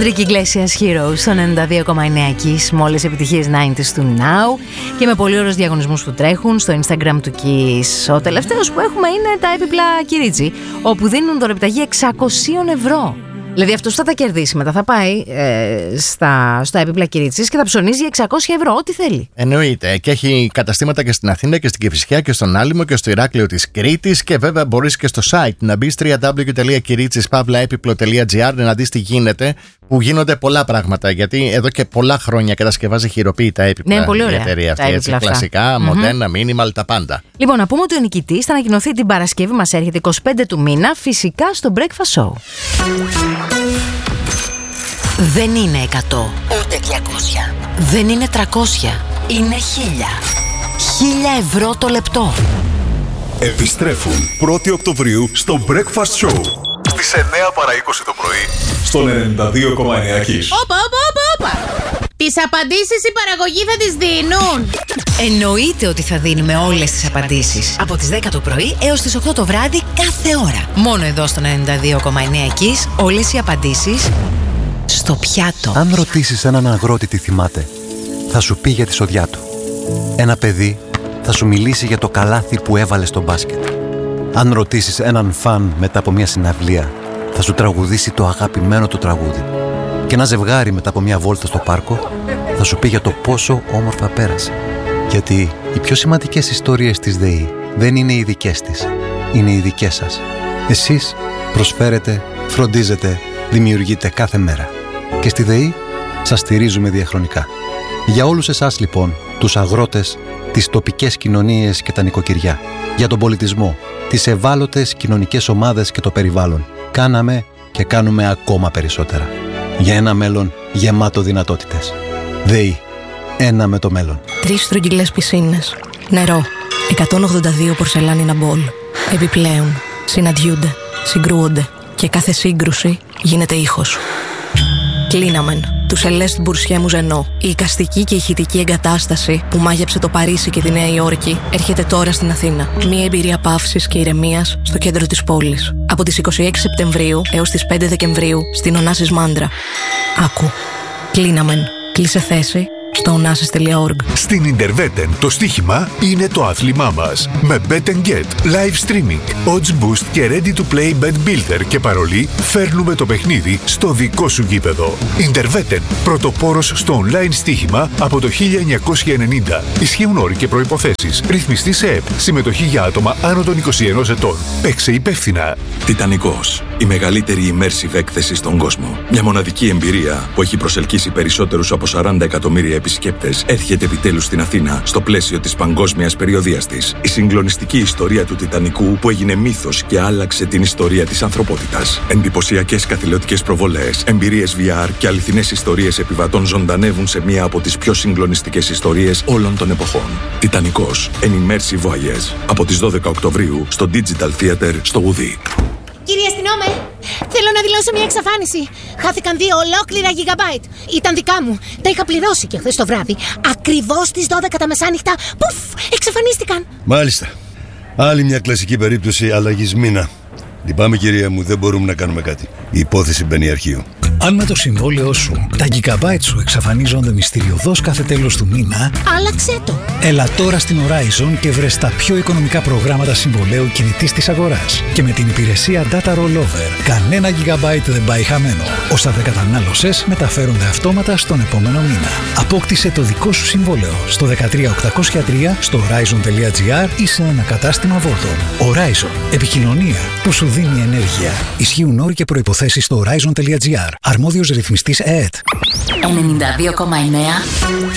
Enrique Iglesias Heroes στον 92,9 Kiss, με όλες τις επιτυχίες 90s του Now και με πολύ ωραίους διαγωνισμούς που τρέχουν στο Instagram του Kiss. Ο τελευταίος που έχουμε είναι τα έπιπλα Κυρίτσι, όπου δίνουν δωρεπιταγή 600 ευρώ. Δηλαδή αυτός θα τα κερδίσει, μετά θα πάει στα έπιπλα Κυρίτσης και θα ψωνίζει για 600 ευρώ, ό,τι θέλει. Εννοείται. Και έχει καταστήματα και στην Αθήνα και στην Κηφισιά και στον Άλυμο και στο Ηράκλειο της Κρήτης. Και βέβαια μπορείς και στο site να μπεις www.kiritzis.gr να δεις τι γίνεται, που γίνονται πολλά πράγματα. Γιατί εδώ και πολλά χρόνια κατασκευάζει χειροποίητα έπιπλα. Ναι, πολύ ωραία. Η εταιρεία αυτή. Έτσι, κλασικά, μοντέρνα, minimal, τα πάντα. Λοιπόν, να πούμε ότι ο νικητής θα ανακοινωθεί την Παρασκευή, μας έρχεται 25 του μήνα, φυσικά στο Breakfast Show. Δεν είναι 100, ούτε 200. Δεν είναι 300. Είναι 1000. 1000 ευρώ το λεπτό. Επιστρέφουν 1η Οκτωβρίου στο Breakfast Show στις 9 παρά 20 το πρωί στον 92,9 Kiss. Όπα. Τις απαντήσεις η παραγωγή θα τις δίνουν. Εννοείται ότι θα δίνουμε όλες τις απαντήσεις. Από τις 10 το πρωί έως τις 8 το βράδυ κάθε ώρα. Μόνο εδώ στο 92,9 Kiss, όλες οι απαντήσεις στο πιάτο. Αν ρωτήσεις έναν αγρότη τι θυμάται, θα σου πει για τη σοδιά του. Ένα παιδί θα σου μιλήσει για το καλάθι που έβαλε στο μπάσκετ. Αν ρωτήσεις έναν φαν μετά από μια συναυλία, θα σου τραγουδήσει το αγαπημένο του τραγούδι. Και ένα ζευγάρι μετά από μια βόλτα στο πάρκο θα σου πει για το πόσο όμορφα πέρασε. Γιατί οι πιο σημαντικές ιστορίες της ΔΕΗ δεν είναι οι δικές της, είναι οι δικές σας. Εσείς προσφέρετε, φροντίζετε, δημιουργείτε κάθε μέρα. Και στη ΔΕΗ σας στηρίζουμε διαχρονικά. Για όλους εσάς λοιπόν, τους αγρότες, τις τοπικές κοινωνίες και τα νοικοκυριά, για τον πολιτισμό, τις ευάλωτες κοινωνικές ομάδες και το περιβάλλον, κάναμε και κάνουμε ακόμα περισσότερα. Για ένα μέλλον γεμάτο δυνατότητες. ΔΕΗ. Ένα με το μέλλον. 3 στρογγυλές πισίνες. Νερό. 182 πορσελάνινα μπολ. Επιπλέον, συναντιούνται, συγκρούονται και κάθε σύγκρουση γίνεται ήχος. Κλείναμεν. Του Σελέστ Μπουρσιέ Μουζενό. Η εικαστική και ηχητική εγκατάσταση που μάγεψε το Παρίσι και τη Νέα Υόρκη έρχεται τώρα στην Αθήνα. Μια εμπειρία παύσης και ηρεμίας στο κέντρο της πόλης. Από τις 26 Σεπτεμβρίου έως τις 5 Δεκεμβρίου στην Ωνάσης Μάντρα. Άκου. Κλείναμεν. Κλείσε θέση στο onassis.org. Στην Interveten το στοίχημα είναι το άθλημά μας. Με Bet & Get, live streaming, odds boost και ready to play bet builder και παρολί, φέρνουμε το παιχνίδι στο δικό σου γήπεδο. Interveten, πρωτοπόρος στο online στοίχημα από το 1990. Ισχύουν όροι και προϋποθέσεις. Ρυθμιστή σε ΕΠ. Συμμετοχή για άτομα άνω των 21 ετών. Παίξε υπεύθυνα. Τιτανικός. Η μεγαλύτερη immersive έκθεση στον κόσμο. Μια μοναδική εμπειρία που έχει προσελκύσει περισσότερους από 40 εκατομμύρια επισκέπτες έρχεται επιτέλους στην Αθήνα στο πλαίσιο της παγκόσμιας περιοδείας της. Η συγκλονιστική ιστορία του Τιτανικού που έγινε μύθος και άλλαξε την ιστορία της ανθρωπότητας. Εντυπωσιακές καθηλωτικές προβολές, εμπειρίες VR και αληθινές ιστορίες επιβατών ζωντανεύουν σε μία από τις πιο συγκλονιστικές ιστορίες όλων των εποχών. Τιτανικός. An immersive voyage. Από τις 12 Οκτωβρίου στο Digital Theater στο Γουδί. Κύριε αστυνόμε, θέλω να δηλώσω μια εξαφάνιση. Χάθηκαν 2 ολόκληρα gigabyte. Ήταν δικά μου. Τα είχα πληρώσει και χθες το βράδυ. Ακριβώς στις 12 τα μεσάνυχτα. Πουφ! Εξαφανίστηκαν. Μάλιστα. Άλλη μια κλασική περίπτωση αλλαγής μήνα. Λυπάμαι κυρία μου, δεν μπορούμε να κάνουμε κάτι. Η υπόθεση μπαίνει αρχείο. Αν με το συμβόλαιό σου τα gigabyte σου εξαφανίζονται μυστηριωδώς κάθε τέλος του μήνα, άλλαξε το. Έλα τώρα στην Horizon και βρες τα πιο οικονομικά προγράμματα συμβολαίου κινητής της αγοράς. Και με την υπηρεσία Data Rollover, κανένα gigabyte δεν πάει χαμένο. Όσα δεν κατανάλωσες μεταφέρονται αυτόματα στον επόμενο μήνα. Απόκτησε το δικό σου συμβόλαιο στο 13803 στο horizon.gr ή σε ένα κατάστημα Volton. Horizon. Επικοινωνία που σου δίνει ενέργεια. Ισχύουν όροι και προϋποθέσεις στο horizon.gr. Αρμόδιος ρυθμιστής ΕΕΤ. 92,9